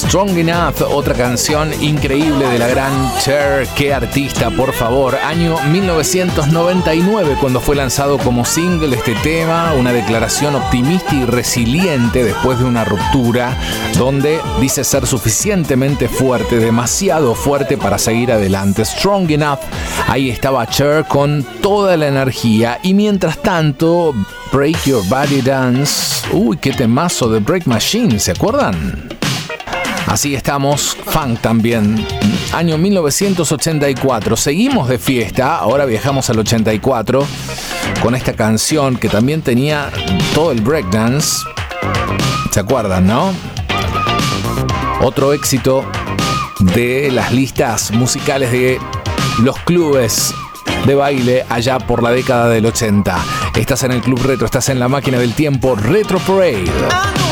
Strong Enough, otra canción increíble de la gran Cher. Qué artista, por favor. Año 1999, cuando fue lanzado como single este tema, una declaración optimista y resiliente después de una ruptura, donde dice ser suficientemente fuerte, demasiado fuerte para seguir adelante. Strong Enough, ahí estaba Cher con toda la energía. Y mientras tanto, Break Your Body Dance. Uy, qué temazo de Break Machine, ¿se acuerdan? Así estamos, funk también. Año 1984, seguimos de fiesta, ahora viajamos al 84 con esta canción que también tenía todo el breakdance. ¿Se acuerdan, no? Otro éxito de las listas musicales de los clubes de baile allá por la década del 80. Estás en el Club Retro, estás en la máquina del tiempo Retro Parade.